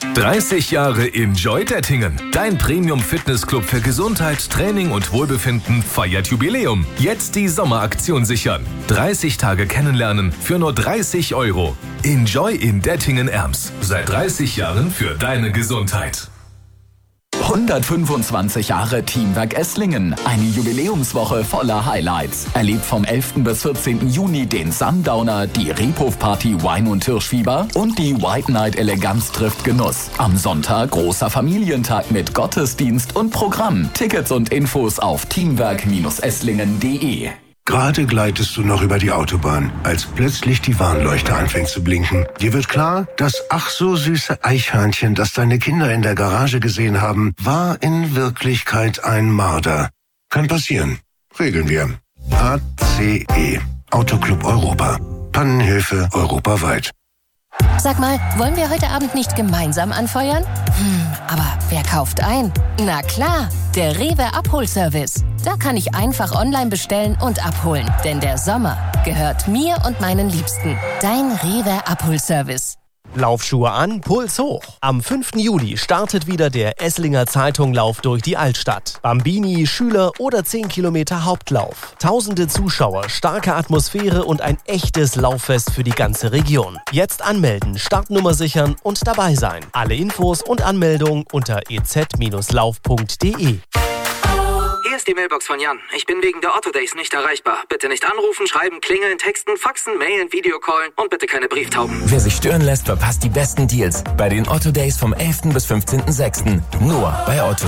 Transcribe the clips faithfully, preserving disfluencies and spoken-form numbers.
dreißig Jahre Enjoy Dettingen. Dein Premium-Fitnessclub für Gesundheit, Training und Wohlbefinden feiert Jubiläum. Jetzt die Sommeraktion sichern. dreißig Tage kennenlernen für nur dreißig Euro. Enjoy in Dettingen-Erms. Seit dreißig Jahren für deine Gesundheit. hundertfünfundzwanzig Jahre Teamwerk Esslingen. Eine Jubiläumswoche voller Highlights. Erlebt vom elften bis vierzehnten Juni den Sundowner, die Rebhof-Party Wein- und Hirschfieber und die White Night Eleganz trifft Genuss. Am Sonntag großer Familientag mit Gottesdienst und Programm. Tickets und Infos auf teamwerk esslingen punkt de. Gerade gleitest du noch über die Autobahn, als plötzlich die Warnleuchte anfängt zu blinken. Dir wird klar, das ach so süße Eichhörnchen, das deine Kinder in der Garage gesehen haben, war in Wirklichkeit ein Marder. Kann passieren. Regeln wir. A C E. Autoclub Europa. Pannenhilfe europaweit. Sag mal, wollen wir heute Abend nicht gemeinsam anfeuern? Hm, aber wer kauft ein? Na klar, der Rewe Abholservice. Da kann ich einfach online bestellen und abholen. Denn der Sommer gehört mir und meinen Liebsten. Dein Rewe Abholservice. Laufschuhe an, Puls hoch. Am fünften Juli startet wieder der Esslinger Zeitung-Lauf durch die Altstadt. Bambini, Schüler oder zehn Kilometer Hauptlauf. Tausende Zuschauer, starke Atmosphäre und ein echtes Lauffest für die ganze Region. Jetzt anmelden, Startnummer sichern und dabei sein. Alle Infos und Anmeldung unter e z lauf punkt de. Hier ist die Mailbox von Jan. Ich bin wegen der Otto Days nicht erreichbar. Bitte nicht anrufen, schreiben, klingeln, texten, faxen, mailen, Videocallen und bitte keine Brieftauben. Wer sich stören lässt, verpasst die besten Deals bei den Otto Days vom elften bis fünfzehnten sechsten Nur bei Otto.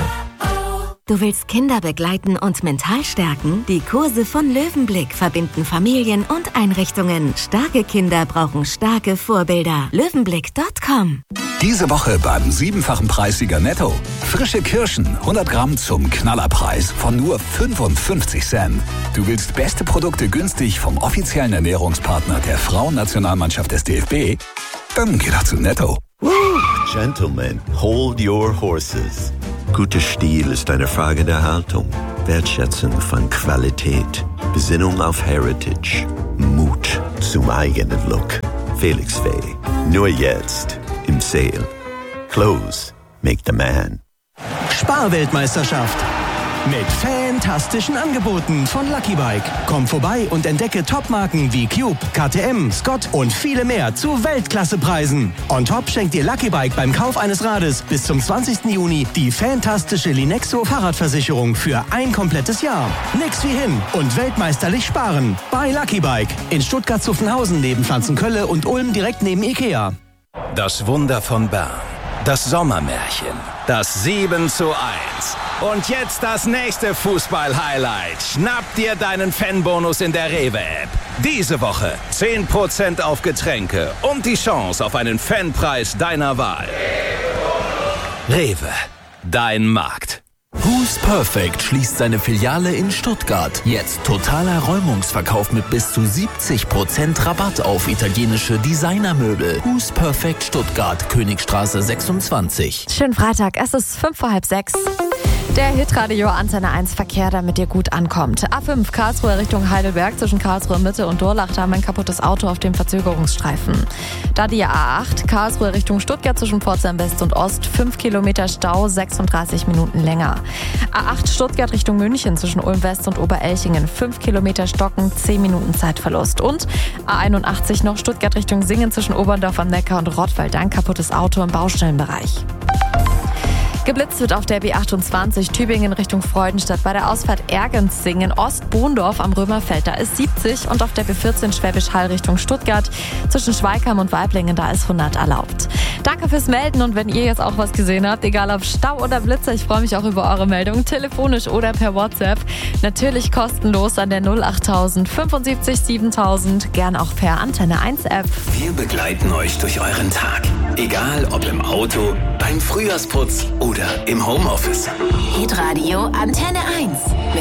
Du willst Kinder begleiten und mental stärken? Die Kurse von Löwenblick verbinden Familien und Einrichtungen. Starke Kinder brauchen starke Vorbilder. löwenblick punkt com. Diese Woche beim siebenfachen Preissieger Netto. Frische Kirschen, hundert Gramm zum Knallerpreis von nur fünfundfünfzig Cent. Du willst beste Produkte günstig vom offiziellen Ernährungspartner der Frauennationalmannschaft des D F B? Dann geh doch zu Netto. Woo! Gentlemen, hold your horses. Guter Stil ist eine Frage der Haltung, Wertschätzung von Qualität, Besinnung auf Heritage, Mut zum eigenen Look. Felix Faye, nur jetzt im Sale. Clothes make the man. Sparweltmeisterschaft. Mit fantastischen Angeboten von Lucky Bike. Komm vorbei und entdecke Topmarken wie Cube, K T M, Scott und viele mehr zu Weltklassepreisen. On top schenkt dir Lucky Bike beim Kauf eines Rades bis zum zwanzigsten Juni die fantastische Linexo Fahrradversicherung für ein komplettes Jahr. Nix wie hin und weltmeisterlich sparen. Bei Lucky Bike in Stuttgart-Zuffenhausen neben Pflanzenkölle und Ulm direkt neben Ikea. Das Wunder von Bern. Das Sommermärchen. Das sieben zu eins. Und jetzt das nächste Fußball-Highlight. Schnapp dir deinen Fanbonus in der Rewe-App. Diese Woche zehn Prozent auf Getränke und die Chance auf einen Fanpreis deiner Wahl. Rewe, dein Markt. Who's Perfect schließt seine Filiale in Stuttgart. Jetzt totaler Räumungsverkauf mit bis zu siebzig Prozent Rabatt auf italienische Designermöbel. Who's Perfect Stuttgart, Königstraße sechsundzwanzig. Schönen Freitag, es ist fünf vor halb sechs. Der Hitradio Antenne eins Verkehr, damit ihr gut ankommt. A fünf Karlsruhe Richtung Heidelberg zwischen Karlsruhe Mitte und Durlach, da haben wir ein kaputtes Auto auf dem Verzögerungsstreifen. Da die A acht Karlsruhe Richtung Stuttgart zwischen Pforzheim West und Ost, fünf Kilometer Stau, sechsunddreißig Minuten länger. A acht Stuttgart Richtung München zwischen Ulm West und Oberelchingen, fünf Kilometer Stocken, zehn Minuten Zeitverlust. Und A einundachtzig noch Stuttgart Richtung Singen zwischen Oberndorf am Neckar und Rottweil, ein kaputtes Auto im Baustellenbereich. Geblitzt wird auf der B achtundzwanzig Tübingen Richtung Freudenstadt bei der Ausfahrt Ergensingen Ost-Bohndorf am Römerfeld, da ist siebzig und auf der B vierzehn Schwäbisch Hall Richtung Stuttgart zwischen Schweigheim und Weiblingen, da ist hundert erlaubt. Danke fürs Melden und wenn ihr jetzt auch was gesehen habt, egal ob Stau oder Blitzer, ich freue mich auch über eure Meldung, telefonisch oder per WhatsApp. Natürlich kostenlos an der null achttausend fünfundsiebzig siebentausend, gern auch per Antenne eins App. Wir begleiten euch durch euren Tag. Egal ob im Auto, beim Frühjahrsputz oder im Homeoffice. Hitradio Antenne eins mit